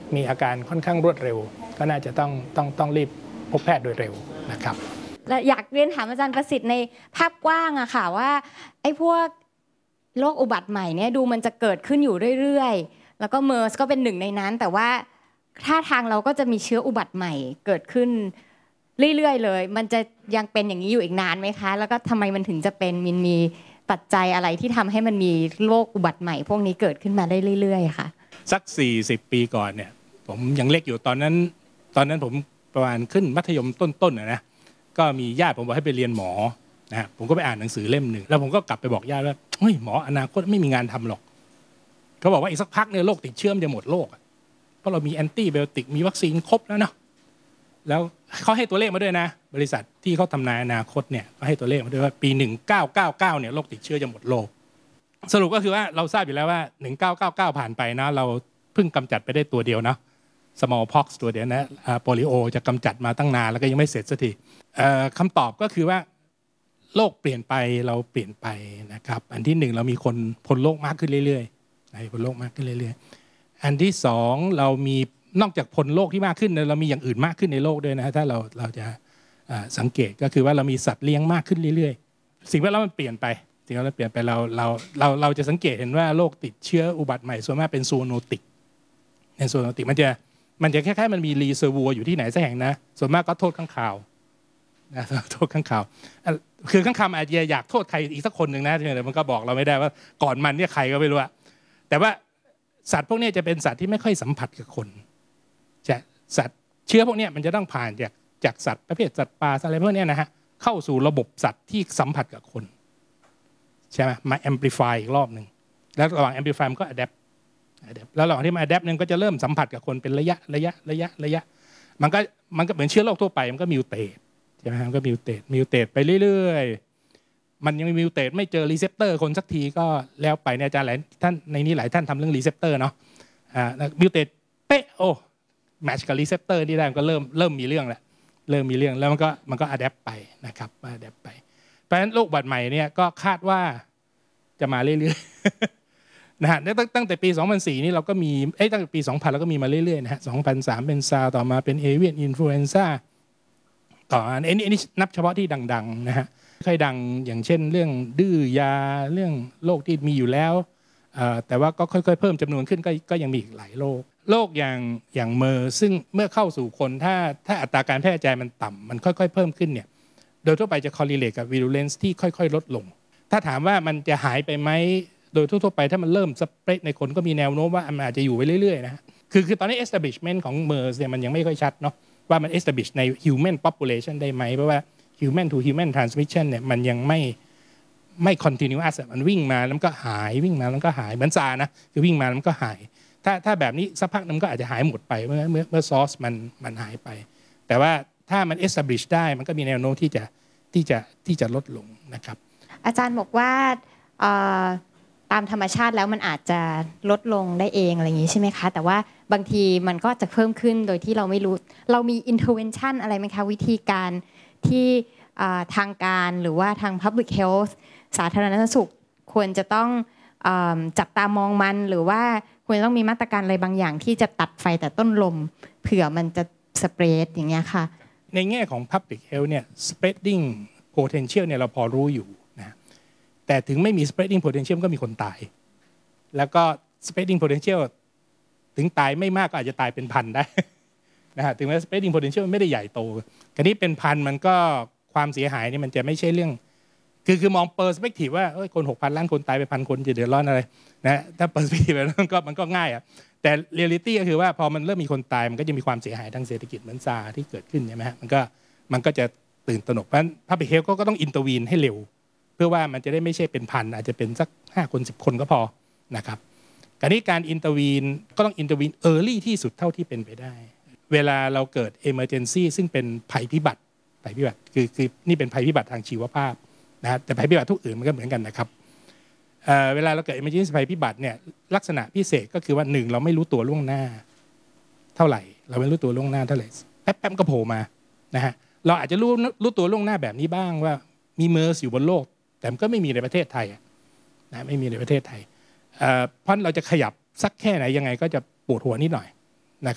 มีอาการค่อนข้างรวดเร็วก็น่าจะต้องรีบพบแพทย์โดยเร็วนะครับและอยากเรียนถามอาจารย์ประสิทธิ์ในภาพกว้างอะค่ะว่าไอ้พวกโรคอุบัติใหม่เนี่ยดูมันจะเกิดขึ้นอยู่เรื่อยๆแล้วก็เมอร์สก็เป็นหนึ่งในนั้นแต่ว่าท่าทางเราก็จะมีเชื้ออุบัติใหม่เกิดขึ้นเรื่อยๆเลยมันจะยังเป็นอย่างนี้อยู่อีกนานไหมคะแล้วก็ทำไมมันถึงจะเป็นมีปัจจัยอะไรที่ทำให้มันมีโรคอุบัติใหม่พวกนี้เกิดขึ้นมาได้เรื่อยๆค่ะสัก40 ปีก่อนเนี่ยผมยังเล็กอยู่ตอนนั้นผมประมาณขึ้นมัธยมต้นนะก็มีญาติผมบอกให้ไปเรียนหมอนะผมก็ไปอ่านหนังสือเล่มหนึ่งแล้วผมก็กลับไปบอกญาติว่าเฮ้ยหมออนาคตไม่มีงานทำหรอกเขาบอกว่าอีกสักพักเนี่ยโรคติดเชื้อจะหมดโลกเพราะเรามีแอนตี้ไบโอติกมีวัคซีนครบแล้วเนาะแล้วเขาให้ตัวเลขมาด้วยนะบริษัทที่เขาทำนายอนาคตเนี่ยก็ให้ตัวเลขมาด้วยว่าปี1999เนี่ยโรคติดเชื้อจะหมดโลกสรุปก็คือว่าเราทราบอยู่แล้วว่า1999ผ่านไปนะเราเพิ่งกำจัดไปได้ตัวเดียวนะ smallpox ตัวเดียวนะโปลิโอจะกำจัดมาตั้งนานแล้วก็ยังไม่เสร็จสักทีคำตอบก็คือว่าโลกเปลี่ยนไปเราเปลี่ยนไปนะครับอันที่หนึ่งเรามีคนพ้นโลกมากขึ้นเรื่อยๆพ้นโลกมากขึ้นเรื่อยๆอันที่สองเรามีนอกจากพ้นโลกที่มากขึ้นเรามีอย่างอื่นมากขึ้นในโลกด้วยนะถ้าเราจะสังเกตก็คือว่าเรามีสัตว์เลี้ยงมากขึ้นเรื่อยๆสิ่งแวดล้อมมันเปลี่ยนไปสิ่งแวดล้อมเปลี่ยนไปเราจะสังเกตเห็นว่าโรคติดเชื้ออุบัติใหม่ส่วนมากเป็นโซโนติกในโซโนติกมันจะคล้ายๆมันมีรีเซอร์วัวอยู่ที่ไหนสักแห่งนะส่วนมากก็โทษข้างข่าวนะโทษข้างข่าวคือข้างข่าวอาจจะอยากโทษใครอีกสักคนหนึ่งนะแต่มันก็บอกเราไม่ได้ว่าก่อนมันเนี่ยใครก็ไม่รู้แต่ว่าสัตว์พวกนี้จะเป็นสัตว์ที่ไม่ค่อยสัมผัสกับคนสัตว์เชื้อพวกนี้มันจะต้องผ่านจากสัตว์ประเภทสัตว์ป่าอะไรพวกนี้นะฮะเข้าสู่ระบบสัตว์ที่สัมผัสกับคนใช่ไหมมา amplify อีกรอบหนึ่งแล้วระหว่าง amplify มันก็ adapt แล้วระหว่างที่มา adapt นึงก็จะเริ่มสัมผัสกับคนเป็นระยะมันก็เหมือนเชื้อโรคทั่วไปมันก็มิวเตทใช่ไหมมันก็มิวเตทไปเรื่อยๆมันยังมิวเตทไม่เจอรีเซพเตอร์คนสักทีก็แล้วไปเนี่ยอาจารย์หลายท่านในนี้หลายท่านทำเรื่องรีเซพเตอร์เนาะมิวเตทเป๊ะโอ้แมทช์กับรีเซพเตอร์นี่ได้มันก็เริ่มมีเรื่องแล้วแล้วมันก็อะแดปไปนะครับอะแดปไปเพราะฉะนั้นโรคอุบัติใหม่เนี่ยก็คาดว่าจะมาเรื่อยๆนะฮะตั้งแต่ปี2004นี่เราก็มีตั้งแต่ปี2000เราก็มีมาเรื่อยๆนะฮะ2003เป็นซาร์ต่อมาเป็นเอเวียนอินฟลูเอนซ่าต่ออันนี้นับเฉพาะที่ดังๆนะฮะค่อยดังอย่างเช่นเรื่องดื้อยาเรื่องโรคที่มีอยู่แล้วแต่ว่าก็ค่อยๆเพิ่มจำนวนขึ้นก็ยังมีอีกหลายโรคอย่างเมอร์ซึ่งเมื่อเข้าสู่คนถ้าอัตราการแพร่กระจายมันต่ำมันค่อยๆเพิ่มขึ้นเนี่ยโดยทั่วไปจะ correlate กับ virulence ที่ค่อยๆลดลงถ้าถามว่ามันจะหายไปไหมโดยทั่วไปถ้ามันเริ่มสเปรดในคนก็มีแนวโน้มว่ามันอาจจะอยู่ไปเรื่อยๆนะคือตอนนี้ establishment ของ MERS เนี่ยมันยังไม่ค่อยชัดเนาะว่ามัน establish ใน human population ได้ไหมเพราะว่า human to human transmission เนี่ยมันยังไม่ continuous มันวิ่งมาแล้วก็หายวิ่งมาแล้วก็หายเหมือนซานะคือวิ่งมาแล้วก็หายถ้าแบบนี้สักพักนึงก็อาจจะหายหมดไปเมื่อซอสมันหายไปแต่ว่าถ้ามัน establish ได้มันก็มีแนวโน้มที่จะลดลงนะครับอาจารย์บอกว่าตามธรรมชาติแล้วมันอาจจะลดลงได้เองอะไรอย่างนี้ใช่ไหมคะแต่ว่าบางทีมันก็จะเพิ่มขึ้นโดยที่เราไม่รู้เรามี intervention อะไรไหมคะวิธีการที่ทางการหรือว่าทาง public health สาธารณสุขควรจะต้องจับตามองมันหรือว่าควรต้องมีมาตรการอะไรบางอย่างที่จะตัดไฟแต่ต้นลมเผื่อมันจะสเปรดอย่างเงี้ยค่ะในแง่ของ public health เนี่ย spreading potential เนี่ยเราพอรู้อยู่นะแต่ถึงไม่มี spreading potential ก็มีคนตายแล้วก็ spreading potential ถึงตายไม่มากก็อาจจะตายเป็นพันได้นะฮะถึงแม้ spreading potential ไม่ได้ใหญ่โตคราวนี้เป็นพันมันก็ความเสียหายนี่มันจะไม่ใช่เรื่องคือมองเปอร์สเปกทีฟว่าคน 6,000 ล้านคนตายไป1,000 คนจะเดือดร้อนอะไรนะถ้าเปอร์สเปกทีฟมันก็ง่ายแต่เรียลลิตี้ก็คือว่าพอมันเริ่มมีคนตายมันก็จะมีความเสียหายทางเศรษฐกิจเหมือนซาที่เกิดขึ้นใช่ไหมฮะมันก็จะตื่นตระหนกเพราะฉะนั้นพาบลิกเฮลท์ก็ต้องอินเตอร์วีนให้เร็วเพื่อว่ามันจะได้ไม่ใช่เป็นพันอาจจะเป็นสัก5 คน10 คนก็พอนะครับการอินเตอร์วีนก็ต้องอินเตอร์วีนเออร์ลี่ที่สุดเท่าที่เป็นไปได้เวลาเราเกิด emergency ซึ่งเป็นภัยพิบัติคือนี่เป็นภัยพิบัติทางชีวภาพนะแต่ภัยพิบัติทุกอื่นมันก็เหมือนกันนะครับเวลาเราเกิด emergency ภัยพิบัติเนี่ยลักษณะพิเศษก็คือว่า1เราไม่รู้ตัวล่วงหน้าเท่าไหร่เราไม่รู้ตัวล่วงหน้าเท่าไหร่แป๊บก็โผล่มานะฮะเราอาจจะรู้ตัวล่วงหน้าแบบนี้บ้างว่ามีเมอร์สอยู่บนโลกแต่มันก็ไม่มีในประเทศไทยนะไม่มีในประเทศไทยเพราะเราจะขยับสักแค่ไหนยังไงก็จะปวดหัวนิดหน่อย